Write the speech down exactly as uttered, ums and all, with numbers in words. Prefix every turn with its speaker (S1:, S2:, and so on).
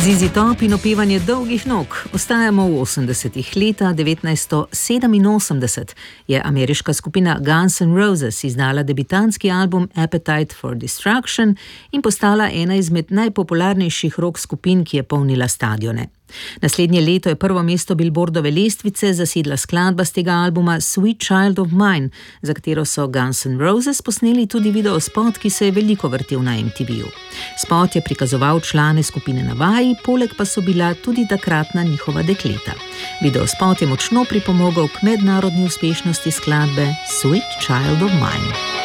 S1: Zizi Top in opevanje dolgih nog. Ostajamo v osemdesetih. Leta devetnajststo sedeminosemdeset je ameriška skupina Guns N' Roses izdala debitantski album Appetite for Destruction in postala ena izmed najpopularnejših rock skupin, ki je polnila stadione. Naslednje leto je prvo mesto Billboardove lestvice zasedla skladba z tega albuma Sweet Child of Mine, za katero so Guns N' Roses posneli tudi videospot, ki se je veliko vrtel na M T V-ju. Spot je prikazoval člane skupine na vaji, poleg pa so bila tudi takratna njihova dekleta. Videospot je močno pripomogel k mednarodni uspešnosti skladbe Sweet Child of Mine.